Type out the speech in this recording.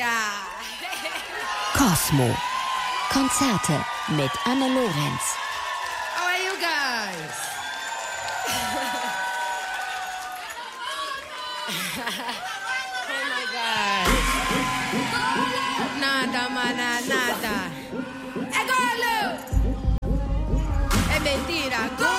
Cosmo. Konzerte mit Anne Lorenz. How are you guys? Oh my God. Nada, mana, nada. Es mentira.